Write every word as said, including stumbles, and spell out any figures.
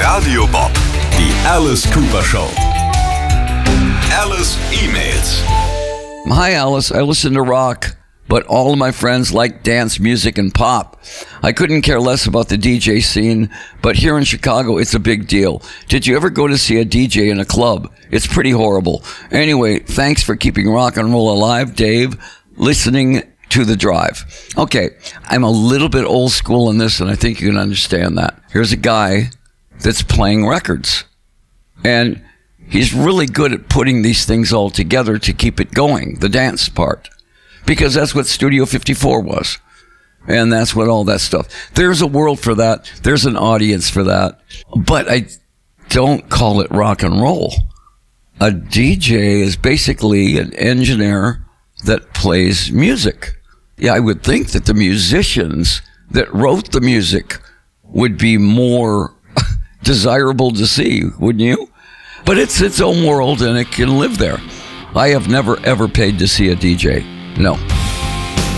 Radio Bob. Die Alice Cooper Show. Alice emails. Hi, Alice. I listen to rock, but all of my friends like dance music and pop. I couldn't care less about the D J scene, but here in Chicago, it's a big deal. Did you ever go to see a D J in a club? It's pretty horrible. Anyway, thanks for keeping rock and roll alive, Dave. Listening to The Drive. Okay, I'm a little bit old school in this, and I think you can understand that. Here's a guy that's playing records, and he's really good at putting these things all together to keep it going, the dance part, because that's what Studio fifty-four was, and that's what all that stuff. There's a world for that. There's an audience for that, but I don't call it rock and roll. A D J is basically an engineer that plays music. Yeah, I would think that the musicians that wrote the music would be more desirable to see, wouldn't you? But it's its own world and it can live there. I have never ever paid to see a D J. No.